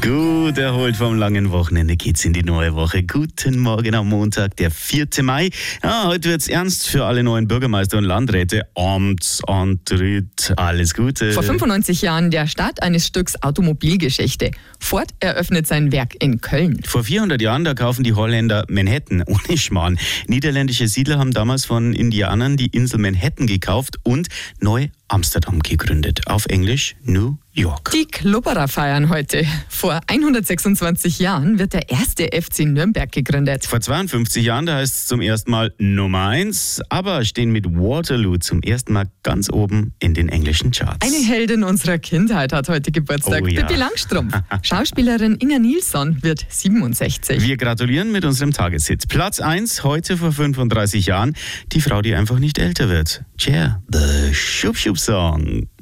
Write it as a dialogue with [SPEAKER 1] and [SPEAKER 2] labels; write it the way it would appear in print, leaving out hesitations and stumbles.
[SPEAKER 1] Gut erholt vom langen Wochenende geht's in die neue Woche. Guten Morgen am Montag, der 4. Mai. Ja, heute wird's ernst für alle neuen Bürgermeister und Landräte. Amtsantritt, alles Gute.
[SPEAKER 2] Vor 95 Jahren der Start eines Stücks Automobilgeschichte. Ford eröffnet sein Werk in Köln.
[SPEAKER 1] Vor 400 Jahren, da kaufen die Holländer Manhattan, ohne Schmarrn. Niederländische Siedler haben damals von Indianern die Insel Manhattan gekauft und Neu-Amsterdam gegründet. Auf Englisch New York.
[SPEAKER 2] Die Klubberer feiern heute. Vor 126 Jahren wird der erste FC Nürnberg gegründet.
[SPEAKER 1] Vor 52 Jahren, da heißt es zum ersten Mal Nummer 1, aber stehen mit Waterloo zum ersten Mal ganz oben in den englischen Charts.
[SPEAKER 2] Eine Heldin unserer Kindheit hat heute Geburtstag.
[SPEAKER 1] Oh ja.
[SPEAKER 2] Pippi Langstrumpf. Schauspielerin Inga Nilsson wird 67.
[SPEAKER 1] Wir gratulieren mit unserem Tageshit. Platz 1, heute vor 35 Jahren. Die Frau, die einfach nicht älter wird. Cher, The Schub Schub Song.